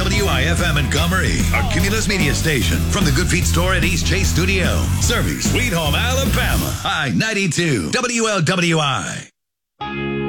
WIFM Montgomery, our Cumulus media station. From the Good Feet store at East Chase Studio. Serving Sweet Home, Alabama. I-92, WLWI.